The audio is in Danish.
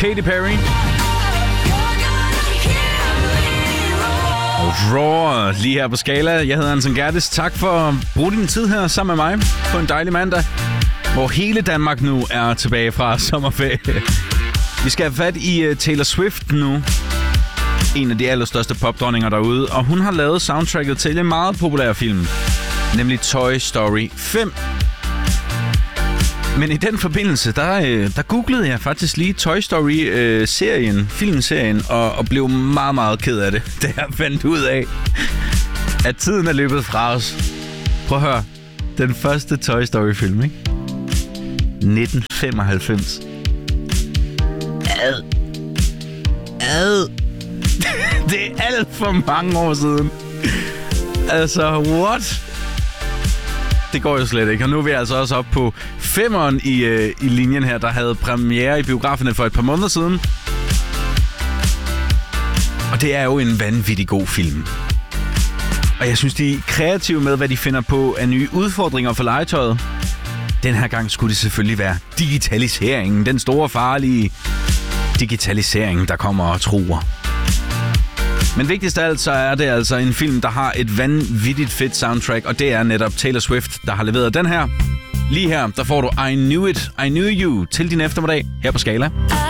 Katy Perry. Raw lige her på Skala. Jeg hedder Anton Gerdes. Tak for at bruge din tid her sammen med mig på en dejlig mandag, hvor hele Danmark nu er tilbage fra sommerferie. Vi skal have fat i Taylor Swift nu. En af de allerstørste popdronninger derude. Og hun har lavet soundtracket til en meget populær film, nemlig Toy Story 5. Men i den forbindelse, der googlede jeg faktisk lige Toy Story-serien, filmserien, og blev meget, meget ked af det, da jeg fandt ud af, at tiden er løbet fra os. Prøv at høre. Den første Toy Story-film, ikke? 1995. Det er alt for mange år siden. Altså, what? Det går jo slet ikke. Og nu er vi altså også op på 5'eren i linjen her, der havde premiere i biograferne for et par måneder siden. Og det er jo en vanvittig god film. Og jeg synes, de er kreative med, hvad de finder på af nye udfordringer for legetøjet. Den her gang skulle det selvfølgelig være digitaliseringen. Den store farlige digitalisering, der kommer og truer. Men vigtigst af alt, så er det altså en film, der har et vanvittigt fedt soundtrack, og det er netop Taylor Swift, der har leveret den her. Lige her, der får du I Knew It, I Knew You til din eftermiddag her på Skala.